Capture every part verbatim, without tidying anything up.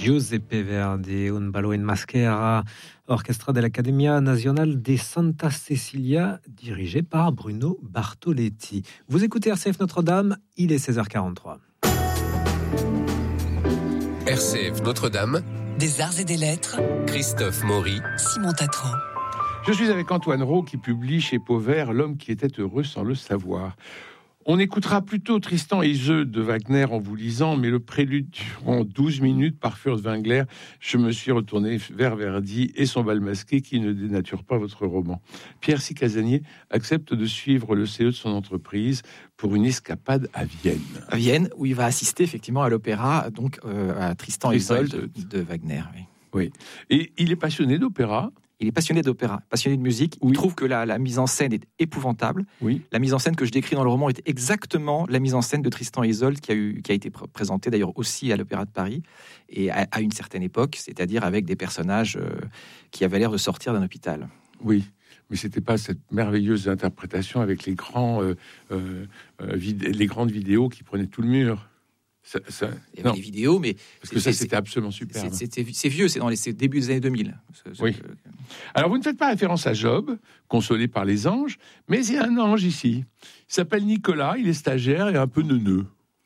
Giuseppe Verdi, un ballo in maschera, orchestra dell'Accademia Nazionale di Santa Cecilia, dirigé par Bruno Bartoletti. Vous écoutez R C F Notre-Dame, il est seize heures quarante-trois. R C F Notre-Dame, des arts et des lettres, Christophe Maury, Simon Tatran. Je suis avec Antoine Rau qui publie chez Pauvert L'homme qui était heureux sans le savoir. On écoutera plutôt Tristan et Iseult de Wagner en vous lisant, mais le prélude durant douze minutes par Furtwängler, je me suis retourné vers Verdi et son bal masqué qui ne dénature pas votre roman. Pierre Sicasanier accepte de suivre le C E de son entreprise pour une escapade à Vienne. À Vienne, où il va assister effectivement à l'opéra, donc euh, à Tristan et Iseult de, de Wagner. Oui. oui. Et il est passionné d'opéra. Il est passionné d'opéra, passionné de musique. Oui. Il trouve que la, la mise en scène est épouvantable. Oui. La mise en scène que je décris dans le roman est exactement la mise en scène de Tristan et Iseult qui a, eu, qui a été pr- présentée d'ailleurs aussi à l'Opéra de Paris et à, à une certaine époque, c'est-à-dire avec des personnages euh, qui avaient l'air de sortir d'un hôpital. Oui, mais c'était pas cette merveilleuse interprétation avec les grands, euh, euh, vid- les grandes vidéos qui prenaient tout le mur. Ça, ça, il y avait non. des vidéos, mais parce que ça c'était absolument super. C'est, c'est, c'est vieux, c'est dans les c'est début des années deux mille. Ce, ce, oui. Que... Alors vous ne faites pas référence à Job, consolé par les anges, mais il y a un ange ici. Il s'appelle Nicolas, il est stagiaire et un peu neuneux.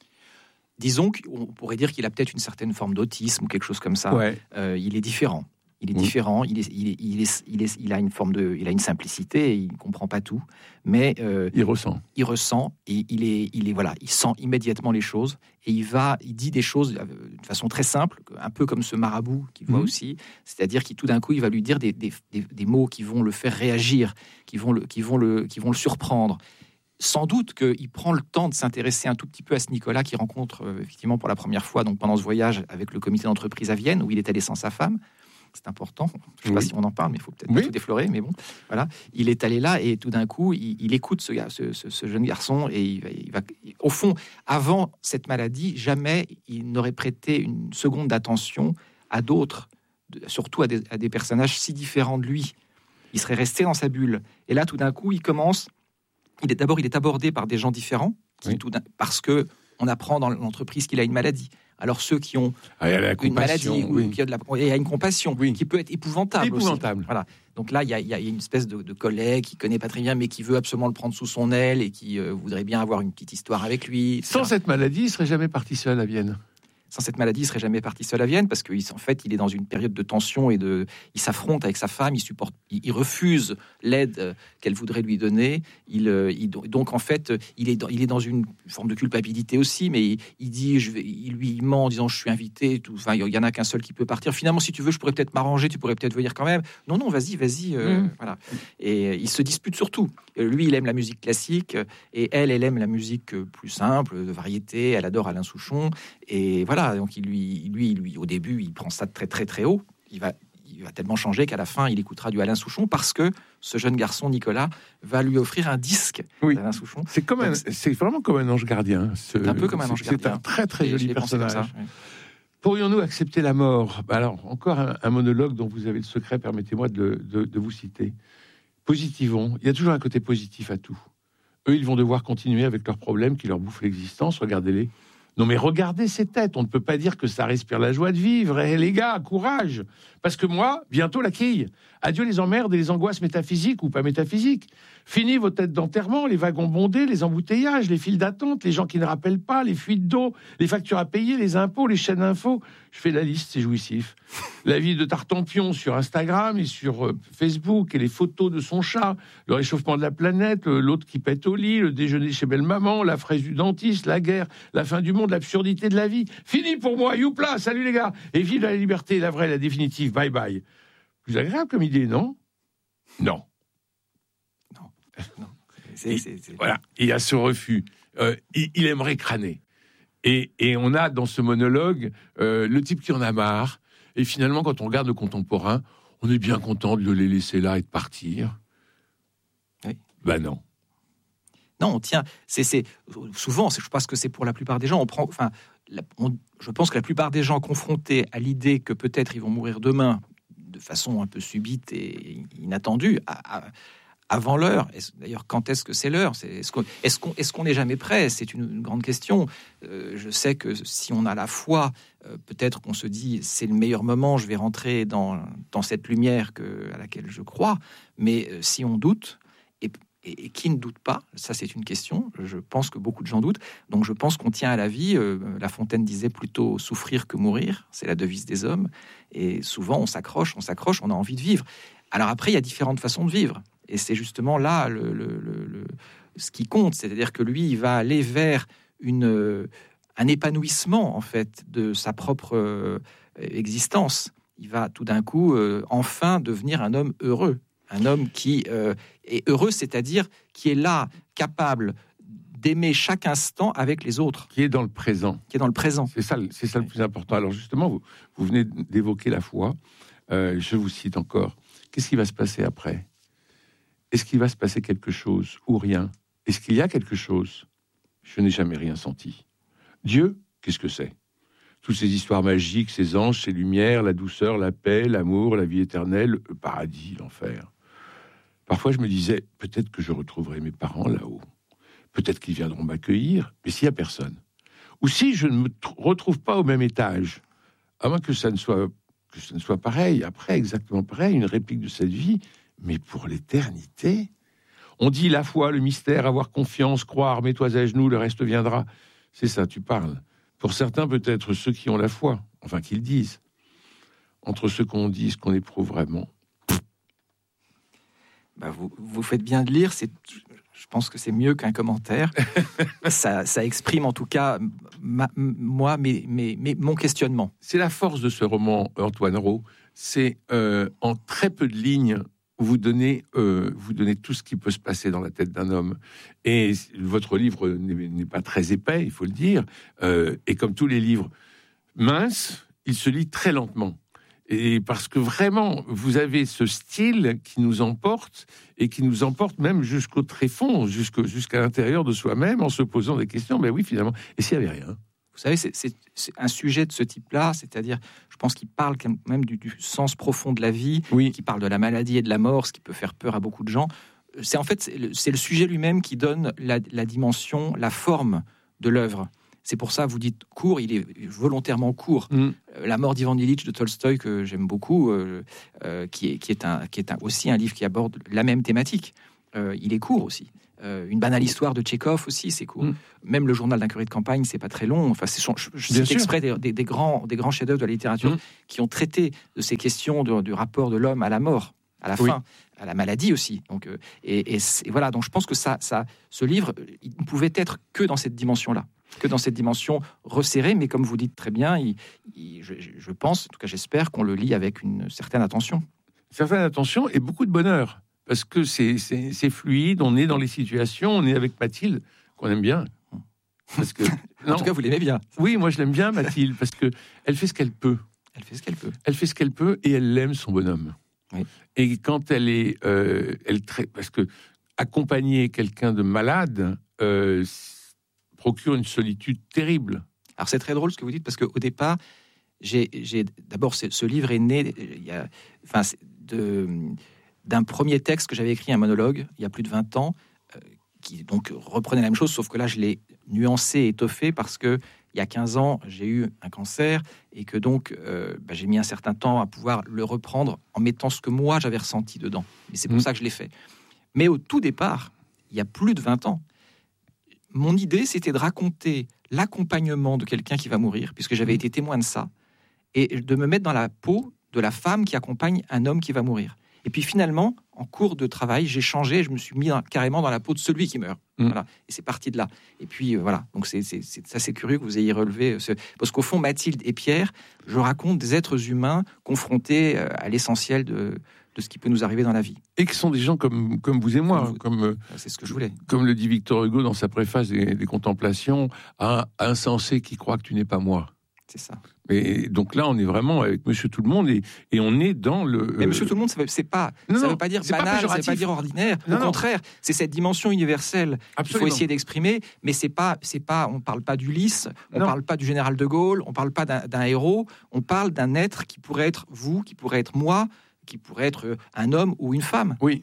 Disons qu'on pourrait dire qu'il a peut-être une certaine forme d'autisme ou quelque chose comme ça. Ouais. Euh, il est différent. Il est mmh. différent, il, est, il, est, il, est, il, est, il a une forme de, il a une simplicité, il ne comprend pas tout, mais euh, il ressent. Il ressent et il est, il est voilà, il sent immédiatement les choses et il va, il dit des choses de façon très simple, un peu comme ce marabout qu'il voit mmh. aussi, c'est-à-dire qu'il tout d'un coup il va lui dire des, des, des, des mots qui vont le faire réagir, qui vont le, qui vont le, qui vont le surprendre. Sans doute qu'il prend le temps de s'intéresser un tout petit peu à ce Nicolas qu'il rencontre euh, effectivement pour la première fois donc pendant ce voyage avec le comité d'entreprise à Vienne où il est allé sans sa femme. C'est important. Je ne sais oui. pas si on en parle, mais il faut peut-être oui. pas tout déflorer. Mais bon, voilà. Il est allé là et tout d'un coup, il, il écoute ce, gars, ce, ce, ce jeune garçon et il va, il va. Au fond, avant cette maladie, jamais il n'aurait prêté une seconde d'attention à d'autres, surtout à des, à des personnages si différents de lui. Il serait resté dans sa bulle. Et là, tout d'un coup, il commence. Il est d'abord, il est abordé par des gens différents, qui, oui. tout d'un, parce que on apprend dans l'entreprise qu'il a une maladie. Alors ceux qui ont ah, une maladie, oui. qui a de la, il y a une compassion oui. qui peut être épouvantable. épouvantable. Aussi. Voilà. Donc là, il y, a, il y a une espèce de, de collègue qui connaît pas très bien, mais qui veut absolument le prendre sous son aile et qui euh, voudrait bien avoir une petite histoire avec lui. Sans cette maladie, il serait jamais parti seul à Vienne. Sans cette maladie, il serait jamais parti seul à Vienne parce qu'en fait, il est dans une période de tension et de, il s'affronte avec sa femme, il supporte, il, il refuse l'aide qu'elle voudrait lui donner. Il, il donc en fait, il est, dans, il est dans une forme de culpabilité aussi, mais il, il dit, je vais, il lui ment en disant je suis invité. Tout, enfin, il y en a qu'un seul qui peut partir. Finalement, si tu veux, je pourrais peut-être m'arranger, tu pourrais peut-être venir quand même. Non, non, vas-y, vas-y, euh, mmh. voilà. Et il se dispute surtout. Lui, il aime la musique classique et elle, elle aime la musique plus simple, de variété. Elle adore Alain Souchon et voilà. Voilà, donc il lui, lui, lui, au début, il prend ça très, très, très haut. Il va, il va tellement changer qu'à la fin, il écoutera du Alain Souchon parce que ce jeune garçon, Nicolas, va lui offrir un disque oui. d'Alain Souchon. C'est, comme un, c'est vraiment comme un ange gardien. Ce, c'est un peu comme un ange c'est, gardien. C'est un très, très et joli personnage. Ça, oui. Pourrions-nous accepter la mort ? Bah alors, encore un, un monologue dont vous avez le secret, permettez-moi de, de, de vous citer. Positivons, il y a toujours un côté positif à tout. Eux, ils vont devoir continuer avec leurs problèmes qui leur bouffent l'existence, regardez-les. Non mais regardez ces têtes, on ne peut pas dire que ça respire la joie de vivre. Et les gars, courage. Parce que moi, bientôt la quille. Adieu les emmerdes et les angoisses métaphysiques ou pas métaphysiques. Fini vos têtes d'enterrement, les wagons bondés, les embouteillages, les files d'attente, les gens qui ne rappellent pas, les fuites d'eau, les factures à payer, les impôts, les chaînes d'infos. Je fais la liste, c'est jouissif. La vie de Tartampion sur Instagram et sur euh, Facebook et les photos de son chat, le réchauffement de la planète, l'autre qui pète au lit, le déjeuner chez belle-maman, la fraise du dentiste, la guerre, la fin du monde, l'absurdité de la vie. Fini pour moi, youpla, salut les gars. Et vive la liberté, la vraie, la définitive, bye bye. Plus agréable comme idée, non ? Non. Non. non. C'est, c'est, c'est... Voilà, il y a ce refus. Euh, il, il aimerait crâner. Et, et on a dans ce monologue euh, le type qui en a marre. Et finalement, quand on regarde le contemporain, on est bien content de le les laisser là et de partir. Oui. Ben non. Non, tiens, c'est, c'est souvent, c'est, je pense que c'est pour la plupart des gens, on prend, enfin, la, on, je pense que la plupart des gens confrontés à l'idée que peut-être ils vont mourir demain de façon un peu subite et inattendue, à, à, avant l'heure. Est-ce, d'ailleurs, quand est-ce que c'est l'heure ? c'est, est-ce, qu'on, est-ce, qu'on, est-ce qu'on n'est jamais prêt ? C'est une, une grande question. Euh, je sais que si on a la foi, euh, peut-être qu'on se dit c'est le meilleur moment, je vais rentrer dans, dans cette lumière que, à laquelle je crois. Mais euh, si on doute, et, et, et qui ne doute pas, ça c'est une question. Je pense que beaucoup de gens doutent. Donc je pense qu'on tient à la vie. Euh, La Fontaine disait plutôt souffrir que mourir. C'est la devise des hommes. Et souvent on s'accroche, on s'accroche, on a envie de vivre. Alors après, il y a différentes façons de vivre. Et c'est justement là le, le, le, le, ce qui compte. C'est-à-dire que lui, il va aller vers une, un épanouissement, en fait, de sa propre euh, existence. Il va tout d'un coup, euh, enfin, devenir un homme heureux. Un homme qui euh, est heureux, c'est-à-dire qui est là, capable d'aimer chaque instant avec les autres. Qui est dans le présent. Qui est dans le présent. C'est ça, c'est ça le plus important. Alors justement, vous, vous venez d'évoquer la foi. Euh, je vous cite encore. Qu'est-ce qui va se passer après ? Est-ce qu'il va se passer quelque chose ou rien ? Est-ce qu'il y a quelque chose ? Je n'ai jamais rien senti. Dieu, qu'est-ce que c'est ? Toutes ces histoires magiques, ces anges, ces lumières, la douceur, la paix, l'amour, la vie éternelle, le paradis, l'enfer. Parfois, je me disais, peut-être que je retrouverai mes parents là-haut. Peut-être qu'ils viendront m'accueillir, mais s'il n'y a personne. Ou si je ne me t- retrouve pas au même étage, à moins que ça ne soit, que ça ne soit pareil, après, exactement pareil, une réplique de cette vie, mais pour l'éternité. On dit la foi, le mystère, avoir confiance, croire, mets-toi à genoux, le reste viendra. C'est ça, tu parles. Pour certains, peut-être ceux qui ont la foi, enfin qu'ils disent. Entre ce qu'on dit et ce qu'on éprouve vraiment. Bah vous, vous faites bien de lire, c'est, je pense que c'est mieux qu'un commentaire. ça, ça exprime en tout cas, ma, moi, mes, mes, mes, mon questionnement. C'est la force de ce roman, Antoine Rau. C'est euh, en très peu de lignes, vous donnez, euh, vous donnez tout ce qui peut se passer dans la tête d'un homme. Et votre livre n'est, n'est pas très épais, il faut le dire. Euh, et comme tous les livres minces, il se lit très lentement. Et parce que vraiment, vous avez ce style qui nous emporte et qui nous emporte même jusqu'au tréfonds, jusqu'au, jusqu'à l'intérieur de soi-même, en se posant des questions. Ben oui, finalement. Et s'il n'y avait rien ? Vous savez, c'est, c'est, c'est un sujet de ce type-là, c'est-à-dire, je pense qu'il parle quand même du, du sens profond de la vie, oui. Qui parle de la maladie et de la mort, ce qui peut faire peur à beaucoup de gens. C'est en fait, c'est le, c'est le sujet lui-même qui donne la, la dimension, la forme de l'œuvre. C'est pour ça, vous dites court, il est volontairement court. Mm. La mort d'Ivan Ilitch de Tolstoï, que j'aime beaucoup, euh, euh, qui est, qui est, un, qui est un, aussi un livre qui aborde la même thématique. Euh, il est court aussi. Euh, une banale histoire de Tchekhov aussi, c'est court. Mm. Même le journal d'un curé de campagne, c'est pas très long. Enfin, c'est son, je, je cite exprès des, des, des, grands, des grands chefs-d'œuvre de la littérature mm. qui ont traité de ces questions de, du rapport de l'homme à la mort, à la oui. fin, à la maladie aussi. Donc, euh, et, et, et voilà. Donc, je pense que ça, ça, ce livre, il ne pouvait être que dans cette dimension-là. que dans cette dimension resserrée, mais comme vous dites très bien, il, il, je, je pense, en tout cas j'espère, qu'on le lit avec une certaine attention. Certaine attention et beaucoup de bonheur, parce que c'est, c'est, c'est fluide, on est dans les situations, on est avec Mathilde, qu'on aime bien. Parce que, en non, tout cas, vous l'aimez bien. Oui, moi je l'aime bien, Mathilde, parce qu'elle fait ce qu'elle peut. Elle fait ce qu'elle peut. Elle fait ce qu'elle peut et elle aime son bonhomme. Oui. Et quand elle est... Euh, elle tra- parce que accompagner quelqu'un de malade... Euh, procure une solitude terrible. Alors c'est très drôle ce que vous dites, parce qu'au départ, j'ai, j'ai d'abord ce, ce livre est né il y a, enfin, de, d'un premier texte que j'avais écrit, un monologue, il y a plus de vingt ans, euh, qui donc reprenait la même chose, sauf que là je l'ai nuancé et étoffé, parce que il y a quinze ans, j'ai eu un cancer, et que donc euh, bah, j'ai mis un certain temps à pouvoir le reprendre en mettant ce que moi j'avais ressenti dedans. Et c'est pour mmh. ça que je l'ai fait. Mais au tout départ, il y a plus de vingt ans, mon idée, c'était de raconter l'accompagnement de quelqu'un qui va mourir, puisque j'avais été témoin de ça, et de me mettre dans la peau de la femme qui accompagne un homme qui va mourir. Et puis finalement, en cours de travail, j'ai changé, je me suis mis dans, carrément dans la peau de celui qui meurt. Mmh. Voilà. Et c'est parti de là. Et puis euh, voilà, donc c'est, c'est, c'est, c'est assez curieux que vous ayez relevé, ce... parce qu'au fond, Mathilde et Pierre, je raconte des êtres humains confrontés à l'essentiel de... de ce qui peut nous arriver dans la vie. Et qui sont des gens comme, comme vous et moi. Comme, vous, comme c'est ce que je voulais. Comme le dit Victor Hugo dans sa préface des, des Contemplations, un insensé qui croit que tu n'es pas moi. C'est ça. Et donc là, on est vraiment avec Monsieur Tout-le-monde et, et on est dans le... Mais Monsieur Tout-le-monde, ça ne pas, veut pas dire banal, ça ne veut pas dire ordinaire. Non, Au non. contraire, c'est cette dimension universelle Absolument. qu'il faut essayer d'exprimer, mais c'est pas, c'est pas, on ne parle pas d'Ulysse, on ne parle pas du général de Gaulle, on ne parle pas d'un, d'un héros, on parle d'un être qui pourrait être vous, qui pourrait être moi, qui pourrait être un homme ou une femme. Oui,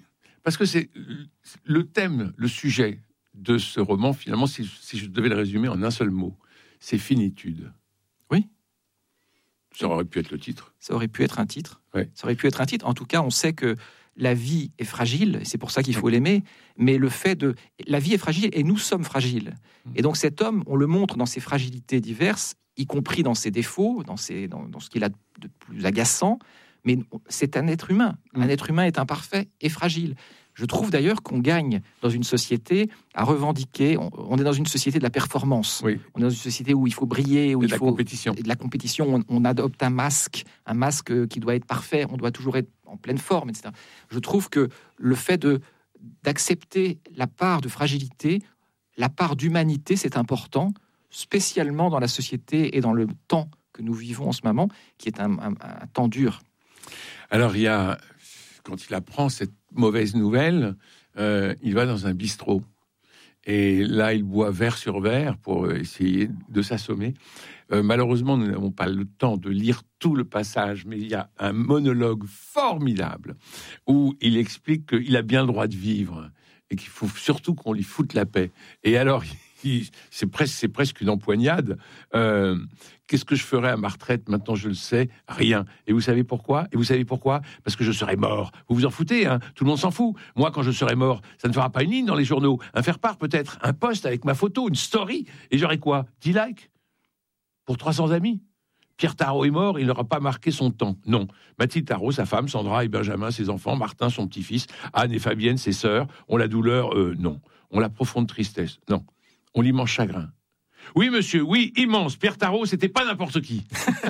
Parce que c'est le thème, le sujet de ce roman, finalement, si, si je devais le résumer en un seul mot, c'est finitude. Oui. Ça aurait pu être le titre. Ça aurait pu être un titre. Ouais. Ça aurait pu être un titre. En tout cas, on sait que la vie est fragile, et c'est pour ça qu'il faut l'aimer. Mais le fait de... La vie est fragile et nous sommes fragiles. Et donc cet homme, on le montre dans ses fragilités diverses, y compris dans ses défauts, dans, ses, dans, dans ce qu'il a de plus agaçant. Mais c'est un être humain. Un être humain est imparfait et fragile. Je trouve d'ailleurs qu'on gagne dans une société à revendiquer. On, on est dans une société de la performance. Oui. On est dans une société où il faut briller, où Et il de la faut compétition. de la compétition. On, on adopte un masque, un masque qui doit être parfait. On doit toujours être en pleine forme, et cetera. Je trouve que le fait de d'accepter la part de fragilité, la part d'humanité, c'est important, spécialement dans la société et dans le temps que nous vivons en ce moment, qui est un, un, un temps dur. Alors, il y a, quand il apprend cette mauvaise nouvelle, euh, il va dans un bistrot. Et là, il boit verre sur verre pour essayer de s'assommer. Euh, malheureusement, nous n'avons pas le temps de lire tout le passage, mais il y a un monologue formidable où il explique qu'il a bien le droit de vivre et qu'il faut surtout qu'on lui foute la paix. Et alors, il, c'est, presque, c'est presque une empoignade. Euh, Qu'est-ce que je ferais à ma retraite? Maintenant, je le sais, rien. Et vous savez pourquoi? Et vous savez pourquoi? Parce que je serai mort. Vous vous en foutez, hein? Tout le monde s'en fout. Moi, quand je serai mort, ça ne fera pas une ligne dans les journaux. Un faire-part, peut-être. Un post avec ma photo, une story. Et j'aurai quoi? dix likes? Pour trois cents amis? Pierre Tarot est mort, il n'aura pas marqué son temps. Non. Mathilde Tarot, sa femme, Sandra et Benjamin, ses enfants, Martin, son petit-fils, Anne et Fabienne, ses sœurs, ont la douleur? Euh, non. Ont la profonde tristesse? Non. On l'immense chagrin. Oui, monsieur, oui, immense. Pierre Tarot, c'était pas n'importe qui.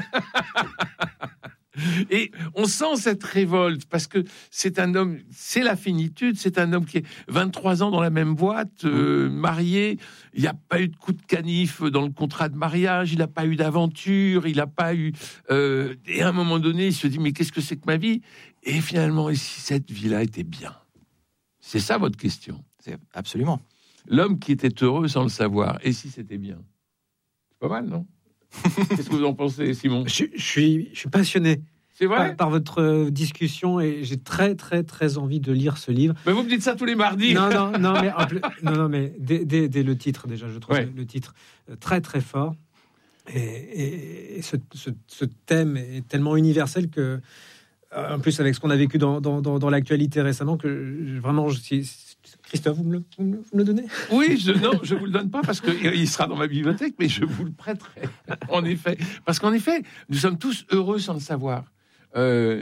Et on sent cette révolte parce que c'est un homme, c'est la finitude, c'est un homme qui est vingt-trois ans dans la même boîte, euh, marié. Il n'y a pas eu de coup de canif dans le contrat de mariage, il n'a pas eu d'aventure, il n'a pas eu. Euh, et à un moment donné, il se dit mais qu'est-ce que c'est que ma vie? Et finalement, et si cette vie-là était bien? C'est ça votre question. C'est absolument. L'homme qui était heureux sans le savoir. Et si c'était bien? C'est pas mal, non? Qu'est-ce que vous en pensez, Simon? Je, je, suis, je suis passionné C'est vrai par, par votre euh, discussion et j'ai très, très, très envie de lire ce livre. Mais vous me dites ça tous les mardis. Non, non, non, mais, en plus- non, non, mais dès, dès- dès le titre, déjà, je trouve Ouais. le titre euh, très, très fort. Et, et- et ce, ce- ce thème est tellement universel que, euh, en plus, avec ce qu'on a vécu dans, dans, dans, dans l'actualité récemment, que je- vraiment, je suis. Christophe, vous me le, vous me le- vous me le donnez? Oui, je, non, je vous le donne pas parce qu'il sera dans ma bibliothèque, mais je vous le prêterai. En effet, parce qu'en effet, nous sommes tous heureux sans le savoir. Euh,